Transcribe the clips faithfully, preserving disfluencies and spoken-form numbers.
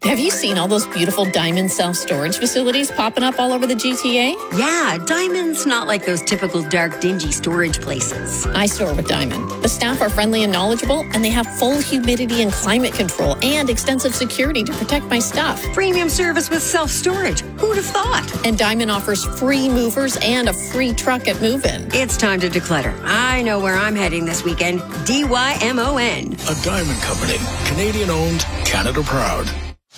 Have you seen all those beautiful Diamond self-storage facilities popping up all over the G T A? Yeah, Diamond's not like those typical dark, dingy storage places. I store with Diamond. The staff are friendly and knowledgeable, and they have full humidity and climate control and extensive security to protect my stuff. Premium service with self-storage. Who'd have thought? And Diamond offers free movers and a free truck at move-in. It's time to declutter. I know where I'm heading this weekend. D Y M O N. A Diamond Company. Canadian-owned, Canada-proud.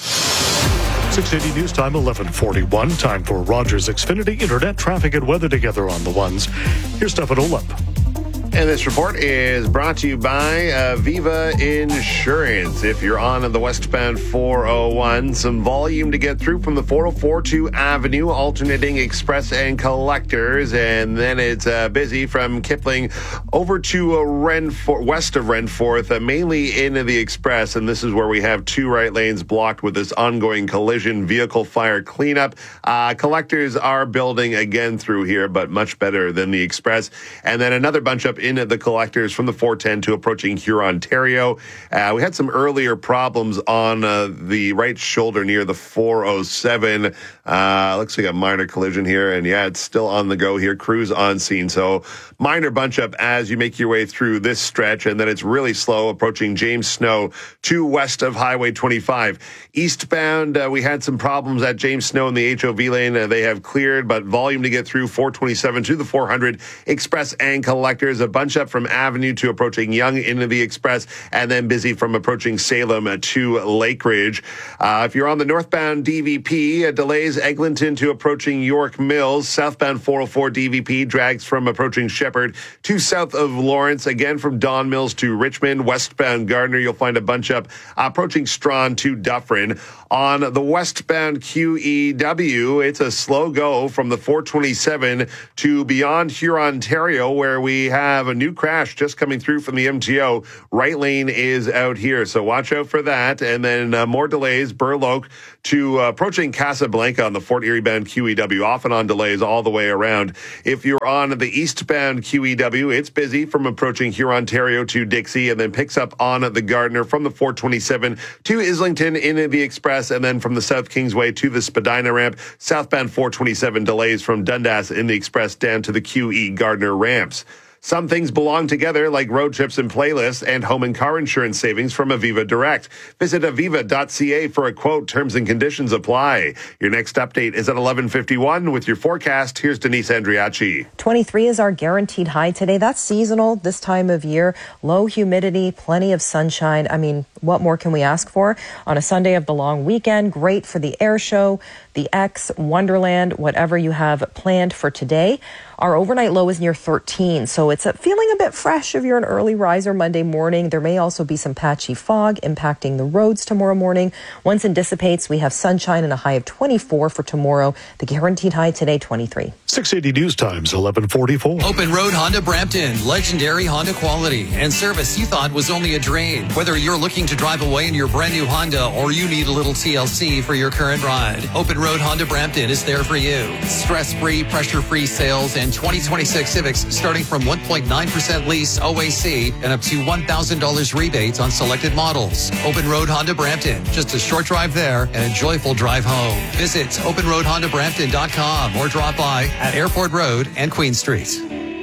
six eighty News Time, eleven forty-one. Time for Rogers Xfinity Internet traffic and weather together on the ones. Here's Stefan Olip. And this report is brought to you by uh, Viva Insurance. If you're on the westbound four oh one, some volume to get through from the four oh four to Avenue, alternating express and collectors. And then it's uh, busy from Kipling over to uh, Renforth, west of Renforth, uh, mainly into the express. And this is where we have two right lanes blocked with this ongoing collision vehicle fire cleanup. Uh, collectors are building again through here, but much better than the express. And then another bunch up in the collectors from the four ten to approaching Huron, Ontario. Uh, we had some earlier problems on uh, the right shoulder near the four oh seven. Uh, looks like a minor collision here, and yeah, it's still on the go here. Crews on scene, so minor bunch up as you make your way through this stretch, and then it's really slow approaching James Snow to west of Highway twenty-five. Eastbound, uh, we had some problems at James Snow in the H O V lane. Uh, they have cleared, but volume to get through four twenty-seven to the four hundred express and collectors. A bunch up from Avenue to approaching Yonge into the express, and then busy from approaching Salem to Lake Ridge. Uh, if you're on the northbound D V P, uh, delays Eglinton to approaching York Mills. Southbound four oh four D V P drags from approaching Shepherd to south of Lawrence, again from Don Mills to Richmond. Westbound Gardner, you'll find a bunch up uh, approaching Strawn to Dufferin. On the westbound Q E W, it's a slow go from the four twenty-seven to beyond Huron, Ontario, where we have a new crash just coming through from the M T O. Right lane is out here, so watch out for that. And then uh, more delays, Burloak to uh, approaching Casablanca on the Fort Erie bound Q E W, often on delays all the way around. If you're on the eastbound Q E W, it's busy from approaching Huron, Ontario to Dixie, and then picks up on the Gardner from the four twenty-seven to Islington into the express, and then from the South Kingsway to the Spadina ramp. Southbound four twenty-seven delays from Dundas in the express down to the Q E Gardner ramps. Some things belong together, like road trips and playlists and home and car insurance savings from Aviva Direct. Visit aviva dot c a for a quote. Terms and conditions apply. Your next update is at eleven fifty-one. With your forecast, here's Denise Andriachi. twenty-three is our guaranteed high today. That's seasonal this time of year. Low humidity, plenty of sunshine. I mean, what more can we ask for on a Sunday of the long weekend? Great for the air show, the X, Wonderland, whatever you have planned for today. Our overnight low is near thirteen, so it's feeling a bit fresh if you're an early riser Monday morning. There may also be some patchy fog impacting the roads tomorrow morning. Once it dissipates, we have sunshine and a high of twenty-four for tomorrow. The guaranteed high today, twenty-three. six eighty News Times, eleven forty-four. Open Road Honda Brampton. Legendary Honda quality and service you thought was only a drain. Whether you're looking to drive away in your brand new Honda or you need a little T L C for your current ride, Open Road Honda Brampton is there for you. Stress-free, pressure-free sales and twenty twenty-six Civics starting from one point nine percent lease O A C and up to one thousand dollars rebates on selected models. Open Road Honda Brampton. Just a short drive there and a joyful drive home. Visit open road honda brampton dot com or drop by at Airport Road and Queen Street.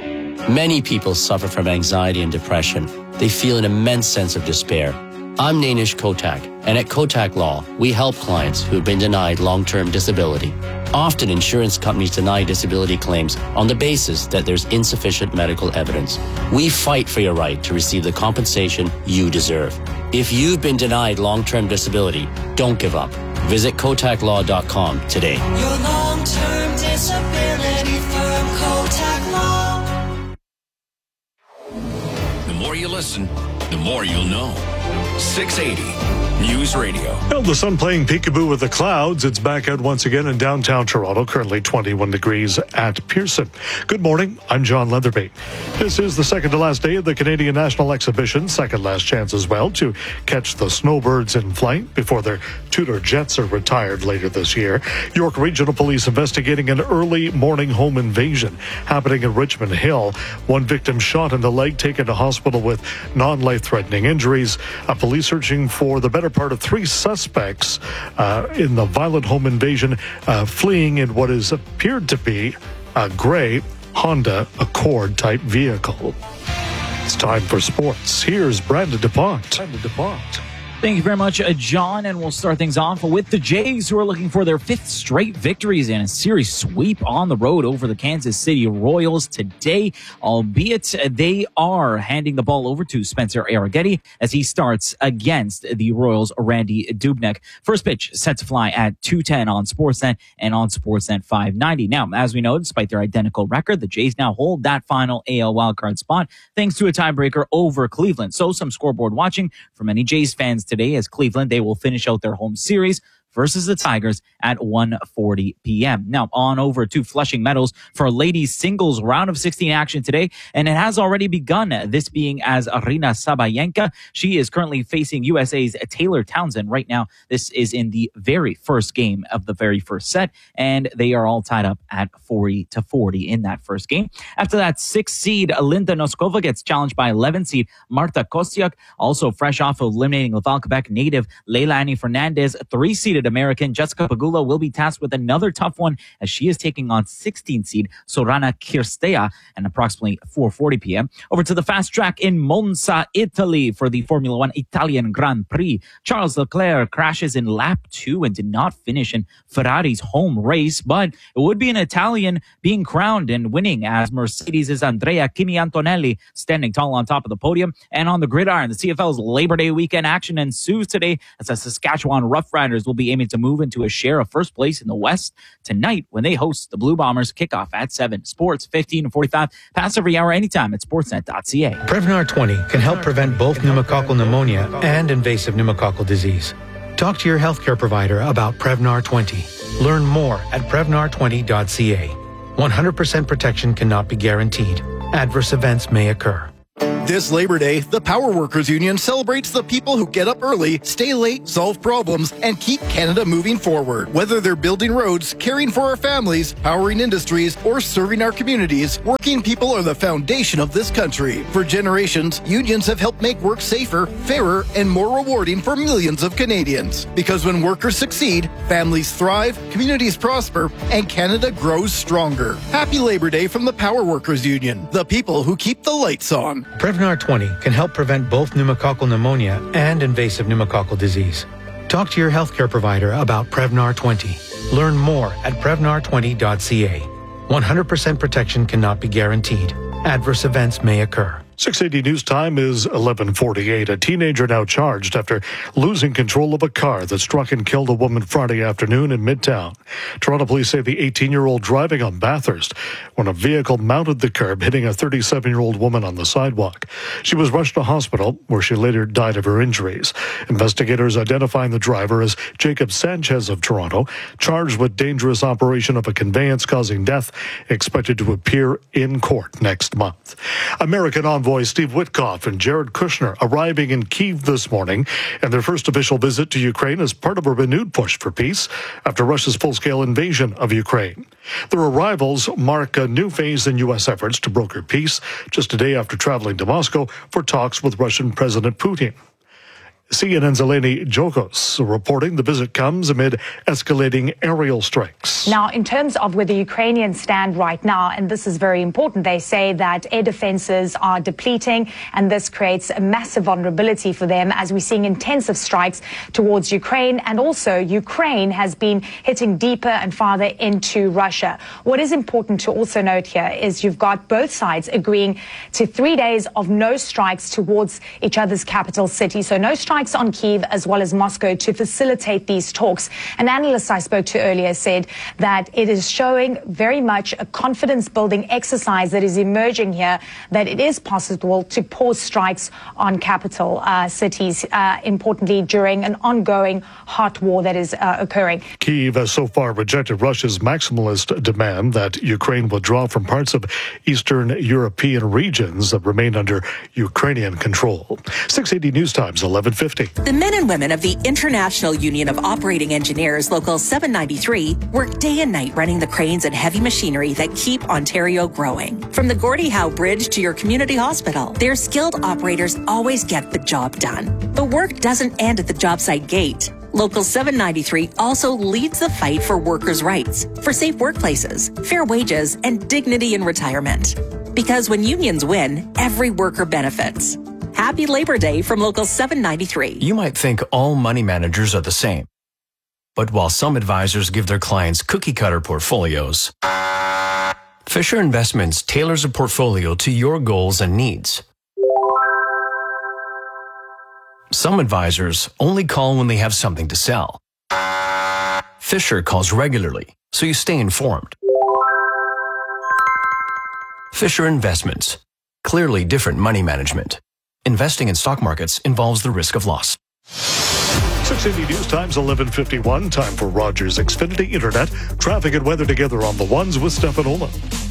Many people suffer from anxiety and depression. They feel an immense sense of despair. I'm Nainish Kotak, and at Kotak Law, we help clients who have been denied long-term disability. Often, insurance companies deny disability claims on the basis that there's insufficient medical evidence. We fight for your right to receive the compensation you deserve. If you've been denied long-term disability, don't give up. Visit kotak law dot com today. Your long-term disability firm, Kotak Law. The more you listen, the more you'll know. six eighty News Radio. Well, the sun playing peekaboo with the clouds. It's back out once again in downtown Toronto, currently twenty-one degrees at Pearson. Good morning, I'm John Leatherby. This is the second to last day of the Canadian National Exhibition, second last chance as well to catch the snowbirds in flight before their Tudor jets are retired later this year. York Regional Police investigating an early morning home invasion happening in Richmond Hill. One victim shot in the leg, taken to hospital with non-life-threatening injuries. A police searching for the better better part of three suspects uh, in the violent home invasion, uh, fleeing in what is appeared to be a gray Honda Accord-type vehicle. It's time for sports. Here's Brandon DuPont. Brandon DuPont. Thank you very much, uh, John. And we'll start things off with the Jays, who are looking for their fifth straight victories and a series sweep on the road over the Kansas City Royals today, albeit they are handing the ball over to Spencer Arrighetti as he starts against the Royals' Randy Dubnyk. First pitch set to fly at two ten on Sportsnet and on Sportsnet five ninety. Now, as we know, despite their identical record, the Jays now hold that final A L wildcard spot thanks to a tiebreaker over Cleveland. So some scoreboard watching for many Jays fans today, as Cleveland, they will finish out their home series versus the Tigers at one forty p.m. Now, on over to Flushing Meadows for ladies singles round of sixteen action today, and it has already begun, this being as Aryna Sabalenka. She is currently facing U S A's Taylor Townsend right now. This is in the very first game of the very first set, and they are all tied up at forty to forty in that first game. After that, six seed Linda Noskova gets challenged by eleven seed Marta Kostiuk, also fresh off of eliminating Laval, Quebec native Leilani Fernandez. Three-seeded American Jessica Pegula will be tasked with another tough one as she is taking on sixteen seed Sorana Kirstea at approximately four forty p.m. Over to the fast track in Monza, Italy for the Formula One Italian Grand Prix. Charles Leclerc crashes in lap two and did not finish in Ferrari's home race, but it would be an Italian being crowned and winning as Mercedes' Andrea Kimi Antonelli standing tall on top of the podium. And on the gridiron, the C F L's Labor Day weekend action ensues today as the Saskatchewan Roughriders will be aiming to move into a share of first place in the West tonight when they host the Blue Bombers. Kickoff at seven. Sports fifteen and forty-five. Pass every hour anytime at sportsnet dot c a. Prevnar twenty can help prevent both pneumococcal pneumonia and invasive pneumococcal disease. Talk to your healthcare provider about Prevnar twenty. Learn more at prevnar twenty dot c a. one hundred percent protection cannot be guaranteed. Adverse events may occur. This Labor Day, the Power Workers Union celebrates the people who get up early, stay late, solve problems, and keep Canada moving forward. Whether they're building roads, caring for our families, powering industries, or serving our communities, working people are the foundation of this country. For generations, unions have helped make work safer, fairer, and more rewarding for millions of Canadians. Because when workers succeed, families thrive, communities prosper, and Canada grows stronger. Happy Labor Day from the Power Workers Union, the people who keep the lights on. Prevnar twenty can help prevent both pneumococcal pneumonia and invasive pneumococcal disease. Talk to your healthcare provider about Prevnar twenty. Learn more at prevnar twenty dot c a. one hundred percent protection cannot be guaranteed. Adverse events may occur. six eighty News Time is eleven forty-eight. A teenager now charged after losing control of a car that struck and killed a woman Friday afternoon in Midtown. Toronto police say the eighteen-year-old driving on Bathurst when a vehicle mounted the curb, hitting a thirty-seven-year-old woman on the sidewalk. She was rushed to hospital, where she later died of her injuries. Investigators identifying the driver as Jacob Sanchez of Toronto, charged with dangerous operation of a conveyance causing death, expected to appear in court next month. American envoy Steve Witkoff and Jared Kushner arriving in Kyiv this morning and their first official visit to Ukraine as part of a renewed push for peace after Russia's full-scale invasion of Ukraine. Their arrivals mark a new phase in U S efforts to broker peace just a day after traveling to Moscow for talks with Russian President Putin. C N N's Eleni Jokos reporting the visit comes amid escalating aerial strikes. Now, in terms of where the Ukrainians stand right now, and this is very important, they say that air defenses are depleting, and this creates a massive vulnerability for them as we're seeing intensive strikes towards Ukraine. And also, Ukraine has been hitting deeper and farther into Russia. What is important to also note here is you've got both sides agreeing to three days of no strikes towards each other's capital city. So no strikes on Kyiv as well as Moscow to facilitate these talks. An analyst I spoke to earlier said that it is showing very much a confidence-building exercise that is emerging here, that it is possible to pause strikes on capital uh, cities, uh, importantly during an ongoing hot war that is uh, occurring. Kyiv has so far rejected Russia's maximalist demand that Ukraine withdraw from parts of Eastern European regions that remain under Ukrainian control. six eighty News Times, eleven fifty. fifty. The men and women of the International Union of Operating Engineers, Local seven ninety-three, work day and night running the cranes and heavy machinery that keep Ontario growing. From the Gordie Howe Bridge to your community hospital, their skilled operators always get the job done. The work doesn't end at the job site gate. Local seven ninety-three also leads the fight for workers' rights, for safe workplaces, fair wages, and dignity in retirement. Because when unions win, every worker benefits. Happy Labor Day from Local seven ninety-three. You might think all money managers are the same. But while some advisors give their clients cookie-cutter portfolios, Fisher Investments tailors a portfolio to your goals and needs. Some advisors only call when they have something to sell. Fisher calls regularly, so you stay informed. Fisher Investments. Clearly different money management. Investing in stock markets involves the risk of loss. six eighty News Times, eleven fifty-one. Time for Rogers Xfinity Internet. Traffic and weather together on the ones with Stefan Olin.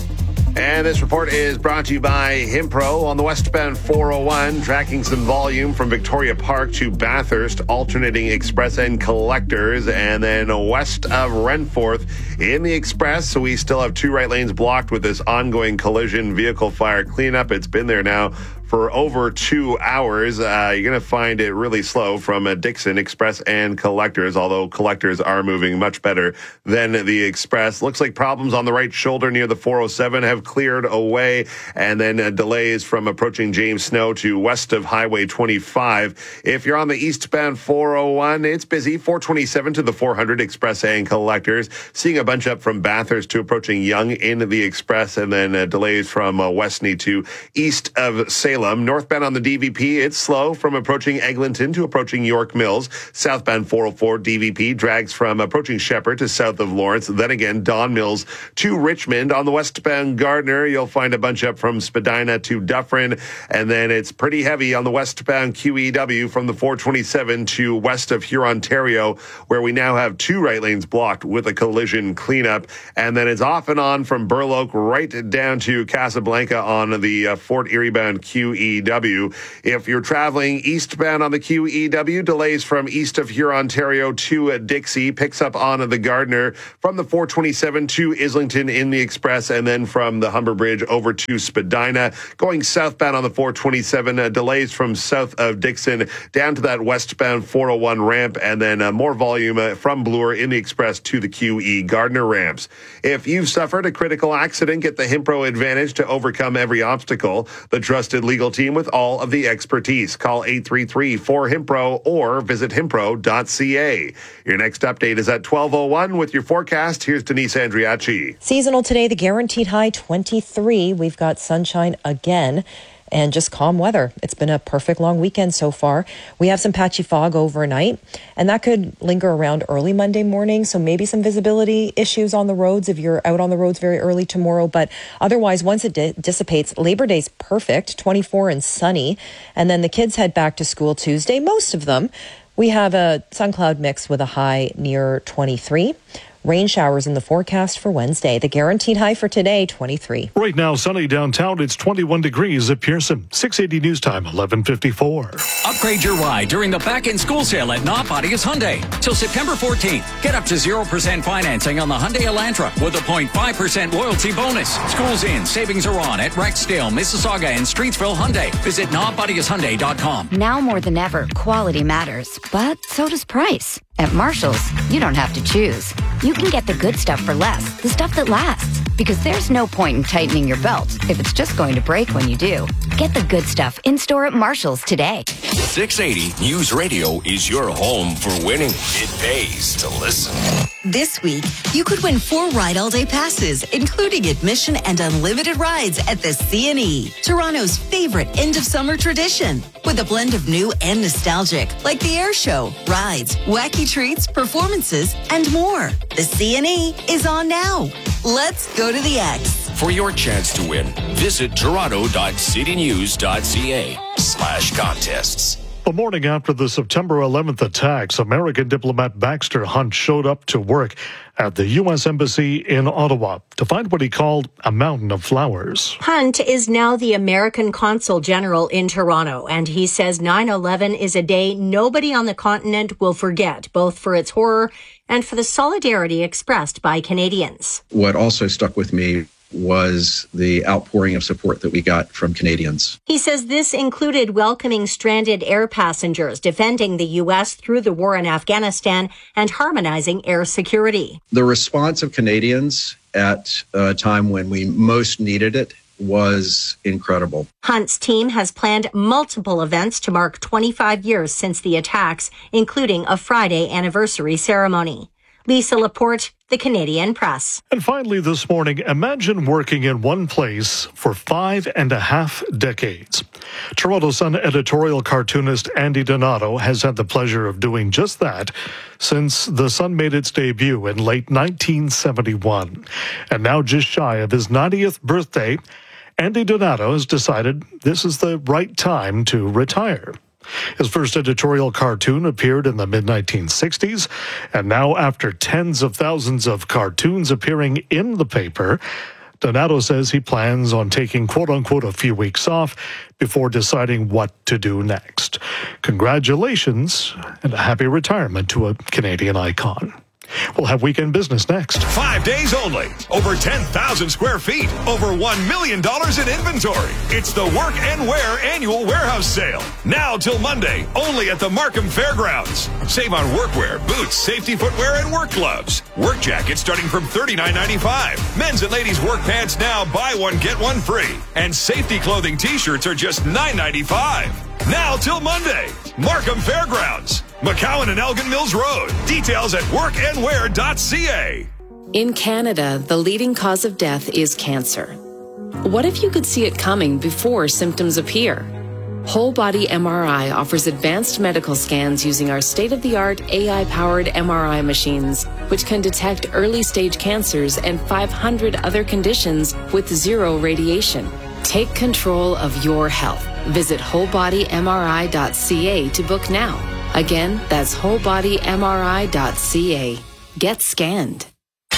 And this report is brought to you by Himpro on the westbound four oh one, tracking some volume from Victoria Park to Bathurst, alternating express and collectors, and then west of Renforth in the express. So we still have two right lanes blocked with this ongoing collision vehicle fire cleanup. It's been there now for over two hours. Uh, you're going to find it really slow from uh, Dixon Express and collectors, although collectors are moving much better than the express. Looks like problems on the right shoulder near the four oh seven have cleared away, and then uh, delays from approaching James Snow to west of Highway twenty-five. If you're on the eastbound four oh one, it's busy. four twenty-seven to the four hundred express and collectors. Seeing a bunch up from Bathurst to approaching Yonge in the express, and then uh, delays from uh, Westney to east of Salem. Northbound on the D V P, it's slow from approaching Eglinton to approaching York Mills. Southbound four oh four D V P drags from approaching Shepherd to south of Lawrence. Then again, Don Mills to Richmond. On the westbound Gardner, you'll find a bunch up from Spadina to Dufferin. And then it's pretty heavy on the westbound Q E W from the four twenty-seven to west of Hurontario, where we now have two right lanes blocked with a collision cleanup. And then it's off and on from Burloak right down to Casablanca on the uh, Fort Erie bound Q E W. If you're traveling eastbound on the Q E W, delays from east of Hurontario to uh, Dixie, picks up on the Gardner from the four twenty-seven to Islington in the express, and then from the Humber Bridge over to Spadina. Going southbound on the four twenty-seven, uh, delays from south of Dixon down to that westbound four oh one ramp, and then uh, more volume uh, from Bloor in the express to the Q E Gardner ramps. If you've suffered a critical accident, get the Himpro Advantage to overcome every obstacle. The trusted legal team with all of the expertise. Call eight three three four Himpro or visit himpro dot c a. Your next update is at twelve oh one with your forecast. Here's Denise Andriachi. Seasonal today, the guaranteed high twenty-three. We've got sunshine again and just calm weather. It's been a perfect long weekend so far. We have some patchy fog overnight, and that could linger around early Monday morning. So maybe some visibility issues on the roads if you're out on the roads very early tomorrow. But otherwise, once it di- dissipates, Labor Day's perfect, twenty-four and sunny. And then the kids head back to school Tuesday, most of them. We have a sun cloud mix with a high near twenty-three. Rain showers in the forecast for Wednesday. The guaranteed high for today, twenty-three. Right now, sunny downtown. It's twenty-one degrees at Pearson. six eighty News Time, eleven fifty-four. Upgrade your ride during the back-in-school sale at Nobodius Hyundai. Till September fourteenth, get up to zero percent financing on the Hyundai Elantra with a zero point five percent loyalty bonus. School's in, savings are on at Rexdale, Mississauga, and Streetsville Hyundai. Visit Nobodius Hyundai dot com. Now more than ever, quality matters, but so does price. At Marshall's, you don't have to choose. You can get the good stuff for less, the stuff that lasts. Because there's no point in tightening your belt if it's just going to break when you do. Get the good stuff in-store at Marshall's today. six eighty News Radio is your home for winning. It pays to listen. This week, you could win four Ride All Day passes, including admission and unlimited rides at the C and E, Toronto's favorite end-of-summer tradition. With a blend of new and nostalgic, like the air show, rides, wacky treats, performances, and more. The C and E is on now. Let's go to the X. For your chance to win, visit toronto dot citynews dot c a slash contests. The morning after the September eleventh attacks, American diplomat Baxter Hunt showed up to work at the U S Embassy in Ottawa to find what he called a mountain of flowers. Hunt is now the American Consul General in Toronto, and he says nine eleven is a day nobody on the continent will forget, both for its horror and for the solidarity expressed by Canadians. What also stuck with me was the outpouring of support that we got from Canadians. He says this included welcoming stranded air passengers, defending the U S through the war in Afghanistan, and harmonizing air security. The response of Canadians at a time when we most needed it was incredible. Hunt's team has planned multiple events to mark twenty-five years since the attacks, including a Friday anniversary ceremony. Lisa Laporte, The Canadian Press. And finally this morning, imagine working in one place for five and a half decades. Toronto Sun editorial cartoonist Andy Donato has had the pleasure of doing just that since the Sun made its debut in late nineteen seventy-one. And now, just shy of his ninetieth birthday, Andy Donato has decided this is the right time to retire. His first editorial cartoon appeared in the mid nineteen sixties, and now after tens of thousands of cartoons appearing in the paper, Donato says he plans on taking quote-unquote a few weeks off before deciding what to do next. Congratulations and a happy retirement to a Canadian icon. We'll have weekend business next. Five days only. Over ten thousand square feet. Over one million dollars in inventory. It's the Work and Wear annual warehouse sale. Now till Monday, only at the Markham Fairgrounds. Save on workwear, boots, safety footwear, and work gloves. Work jackets starting from thirty-nine ninety-five. Men's and ladies' work pants now buy one, get one free. And safety clothing t-shirts are just nine ninety-five. Now till Monday, Markham Fairgrounds. McCowan and Elgin Mills Road. Details at work and wear dot c a. In Canada, the leading cause of death is cancer. What if you could see it coming before symptoms appear? Whole Body M R I offers advanced medical scans using our state-of-the-art A I-powered M R I machines, which can detect early-stage cancers and five hundred other conditions with zero radiation. Take control of your health. Visit whole body m r i dot c a to book now. Again, that's whole body m r i dot c a. Get scanned.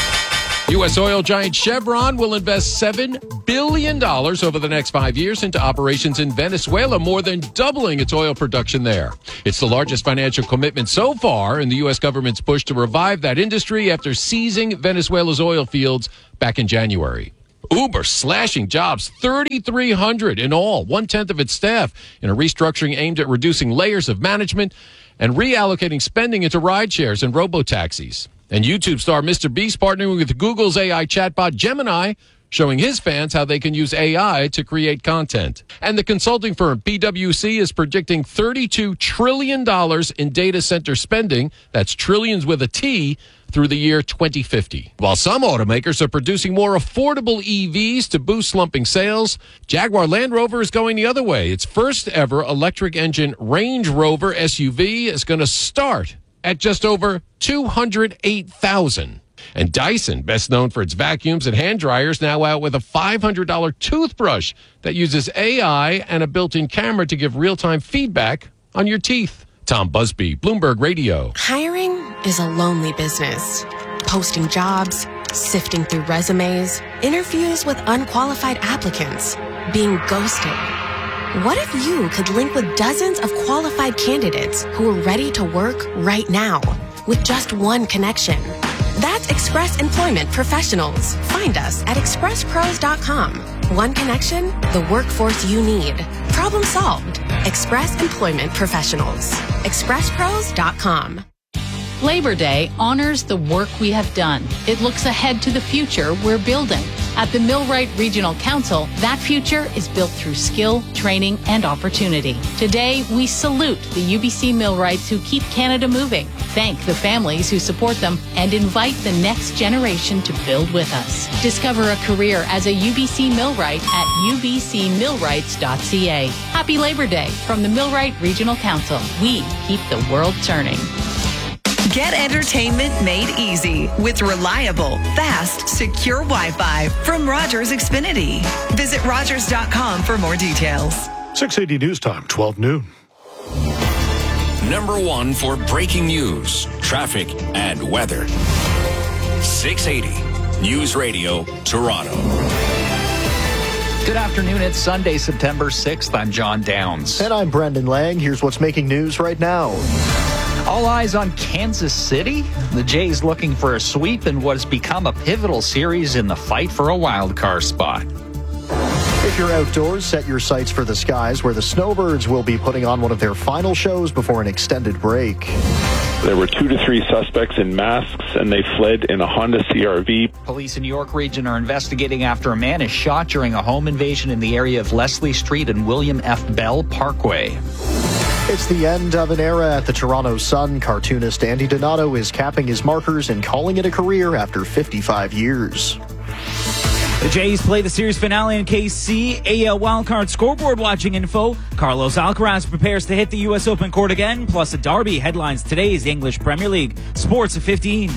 U S oil giant Chevron will invest seven billion dollars over the next five years into operations in Venezuela, more than doubling its oil production there. It's the largest financial commitment so far in the U S government's push to revive that industry after seizing Venezuela's oil fields back in January. Uber slashing jobs, thirty-three hundred in all, one-tenth of its staff, in a restructuring aimed at reducing layers of management and reallocating spending into ride shares and robo-taxis. And YouTube star Mister Beast partnering with Google's A I chatbot Gemini, showing his fans how they can use A I to create content. And the consulting firm P W C is predicting thirty-two trillion dollars in data center spending, that's trillions with a T, through the year twenty fifty. While some automakers are producing more affordable E Vs to boost slumping sales, Jaguar Land Rover is going the other way. Its first ever electric engine Range Rover S U V is going to start at just over two hundred eight thousand dollars. And Dyson, best known for its vacuums and hand dryers, now out with a five hundred dollars toothbrush that uses A I and a built-in camera to give real-time feedback on your teeth. Tom Busby, Bloomberg Radio. Hiring is a lonely business. Posting jobs, sifting through resumes, interviews with unqualified applicants, being ghosted. What if you could link with dozens of qualified candidates who are ready to work right now with just one connection? That's Express Employment Professionals. Find us at express pros dot com. One connection, the workforce you need. Problem solved. Express Employment Professionals. express pros dot com. Labor Day honors the work we have done. It looks ahead to the future we're building. At the Millwright Regional Council, that future is built through skill, training, and opportunity. Today, we salute the U B C Millwrights who keep Canada moving, thank the families who support them, and invite the next generation to build with us. Discover a career as a U B C Millwright at u b c millwrights dot c a. Happy Labor Day from the Millwright Regional Council. We keep the world turning. Get entertainment made easy with reliable, fast, secure Wi-Fi from Rogers Xfinity. Visit rogers dot com for more details. six eighty News Time, twelve noon. number one for breaking news, traffic, and weather. six eighty News Radio, Toronto. Good afternoon. It's Sunday, September sixth. I'm John Downs. And I'm Brendan Lang. Here's what's making news right now. All eyes on Kansas City. The Jays looking for a sweep in what has become a pivotal series in the fight for a wild card spot. If you're outdoors, set your sights for the skies, where the Snowbirds will be putting on one of their final shows before an extended break. There were two to three suspects in masks, and they fled in a Honda C R V. Police in New York region are investigating after a man is shot during a home invasion in the area of Leslie Street and William F. Bell Parkway. It's the end of an era at the Toronto Sun. Cartoonist Andy Donato is capping his markers and calling it a career after fifty-five years. The Jays play the series finale in K C. A L wildcard scoreboard watching info. Carlos Alcaraz prepares to hit the U S Open court again. Plus a derby headlines today's English Premier League. Sports at fifteen.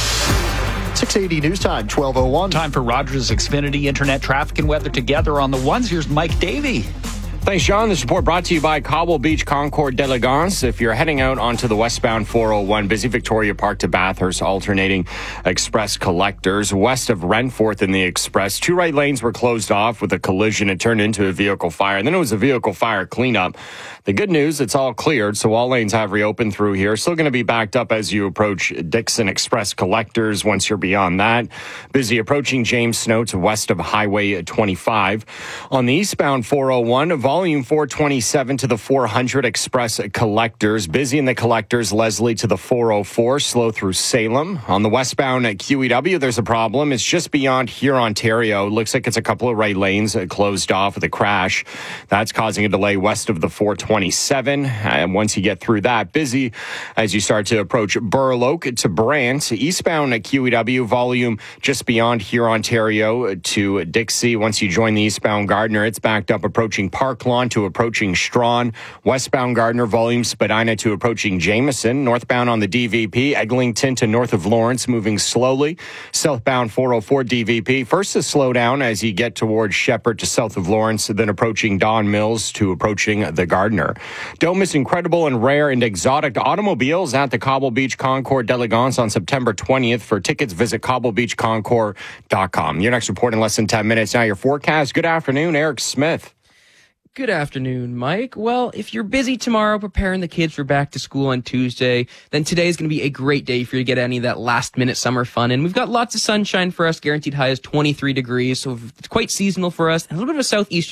six eighty News Time, twelve oh one. Time for Rogers Xfinity Internet traffic and weather together on the ones. Here's Mike Davey. Thanks, John. This report brought to you by Cobble Beach Concord d'Elegance. If you're heading out onto the westbound four oh one, busy Victoria Park to Bathurst, alternating express collectors. West of Renforth in the express, two right lanes were closed off with a collision. It turned into a vehicle fire, and then it was a vehicle fire cleanup. The good news, it's all cleared, so all lanes have reopened through here. Still going to be backed up as you approach Dixon Express collectors once you're beyond that. Busy approaching James Snow to west of Highway twenty-five. On the eastbound four oh one, volume four twenty-seven to the four hundred Express collectors. Busy in the collectors, Leslie to the four oh four, slow through Salem. On the westbound at Q E W, there's a problem. It's just beyond here, Ontario. Looks like it's a couple of right lanes closed off with a crash. That's causing a delay west of the four twenty-seven. And once you get through that, busy as you start to approach Burloak to Brant. Eastbound at Q E W, volume just beyond here, Ontario to Dixie. Once you join the eastbound Gardner, it's backed up approaching Park Lawn to approaching Strawn. Westbound Gardner, volume Spadina to approaching Jameson. Northbound on the D V P, Eglinton to north of Lawrence, moving slowly. Southbound four oh four D V P, first to slow down as you get towards Shepherd to south of Lawrence, then approaching Don Mills to approaching the Gardner. Don't miss incredible and rare and exotic automobiles at the Cobble Beach Concord d'Elegance on September twentieth. For tickets, visit cobble beach concord dot com. Your next report in less than ten minutes. Now your forecast. Good afternoon, Eric Smith. Good afternoon, Mike. Well, if you're busy tomorrow preparing the kids for back to school on Tuesday, then today is going to be a great day for you to get any of that last minute summer fun. And we've got lots of sunshine for us. Guaranteed high is twenty-three degrees, so it's quite seasonal for us. And a little bit of a southeaster